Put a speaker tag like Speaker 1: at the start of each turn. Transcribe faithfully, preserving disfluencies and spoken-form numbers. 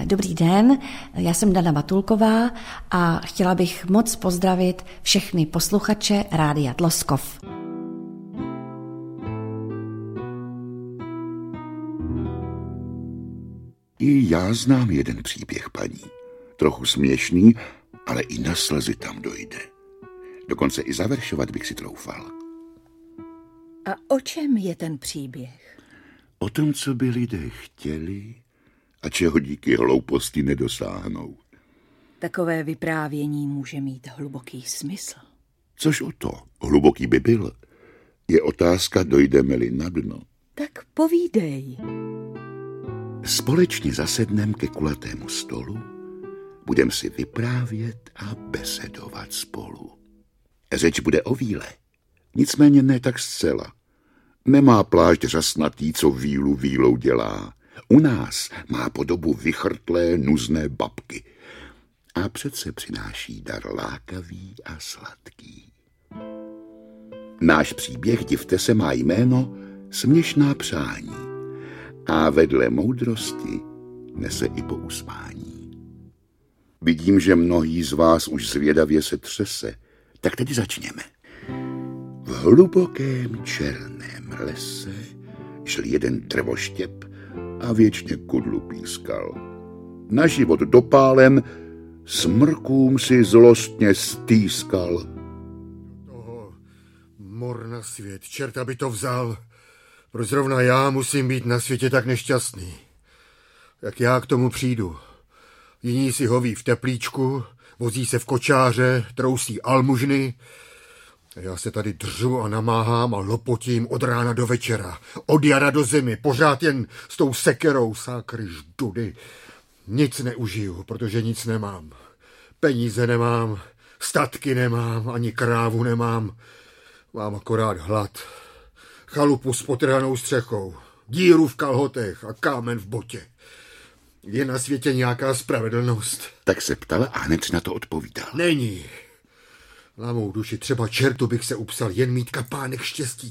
Speaker 1: Dobrý den, já jsem Dana Batulková a chtěla bych moc pozdravit všechny posluchače Rádia Tloskov.
Speaker 2: I já znám jeden příběh, paní. Trochu směšný, ale i na slzy tam dojde. Dokonce i zaveršovat bych si troufal.
Speaker 3: A o čem je ten příběh?
Speaker 2: O tom, co by lidé chtěli a čeho díky hlouposti nedosáhnou.
Speaker 3: Takové vyprávění může mít hluboký smysl.
Speaker 2: Což o to, hluboký by byl. Je otázka, dojdeme-li na dno.
Speaker 3: Tak povídej.
Speaker 2: Společně zasednem ke kulatému stolu, budem si vyprávět a besedovat spolu. Řeč bude o víle, nicméně ne tak zcela. Nemá plášť řasnatý, co vílu vílou dělá. U nás má podobu vychrtlé, nuzné babky. A přece přináší dar lákavý a sladký. Náš příběh, divte se, má jméno Směšná přání. A vedle moudrosti nese i pousmání. Vidím, že mnohý z vás už zvědavě se třese, tak teď začněme. V hlubokém černém lese šel jeden drvoštěp a věčně kudlu pískal. Na život dopálen smrkům si zlostně stýskal.
Speaker 4: Toho mor na svět, čert aby to vzal. Proč zrovna já musím být na světě tak nešťastný? Jak já k tomu přijdu? Jiní si hoví v teplíčku, vozí se v kočáře, trousí almužny. A já se tady držu a namáhám a lopotím od rána do večera. Od jara do zimy, pořád jen s tou sekerou, sákry ždudy. Nic neužiju, protože nic nemám. Peníze nemám, statky nemám, ani krávu nemám. Mám akorát hlad. Chalupu s potrhanou střechou, díru v kalhotech a kámen v botě. Je na světě nějaká spravedlnost?
Speaker 2: Tak se ptala a hned na to odpovídal.
Speaker 4: Není. Na mou duši třeba čertu bych se upsal jen mít kapánek štěstí